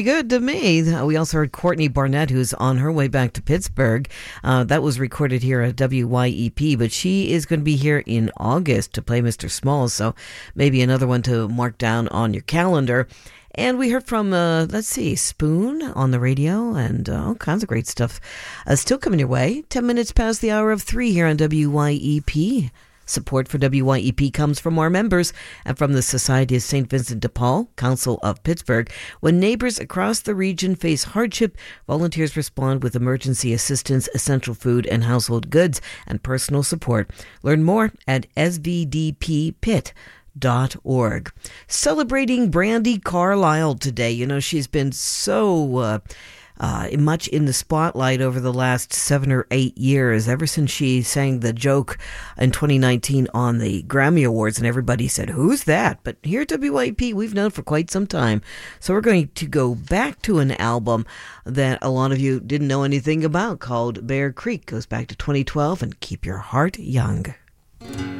Good to me. We also heard Courtney Barnett, who's on her way back to Pittsburgh. That was recorded here at WYEP, but she is going to be here in August to play Mr. Smalls, so maybe another one to mark down on your calendar. And we heard from, Spoon on the radio and all kinds of great stuff still coming your way. 10 minutes past the hour of 3 here on WYEP. Support for WYEP comes from our members and from the Society of St. Vincent de Paul, Council of Pittsburgh. When neighbors across the region face hardship, volunteers respond with emergency assistance, essential food and household goods, and personal support. Learn more at svdppit.org. Celebrating Brandy Carlisle today. You know, she's been so much in the spotlight over the last 7 or 8 years, ever since she sang The Joke in 2019 on the Grammy Awards, and everybody said, who's that? But here at WYP, we've known for quite some time. So we're going to go back to an album that a lot of you didn't know anything about called Bear Creek. Goes back to 2012, and Keep Your Heart Young.